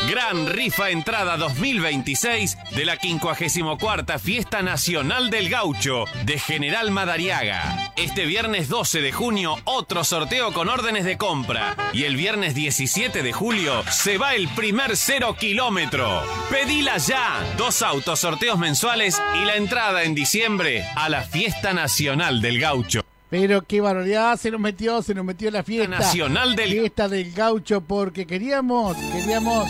Gran rifa entrada 2026 de la 54ª Fiesta Nacional del Gaucho de General Madariaga. Este viernes 12 de junio, otro sorteo con órdenes de compra. Y el viernes 17 de julio se va el primer 0 kilómetro. Pedila ya. 2 autos, sorteos mensuales y la entrada en diciembre a la Fiesta Nacional del Gaucho. Pero qué barbaridad, se nos metió la fiesta Nacional del Fiesta del Gaucho porque queríamos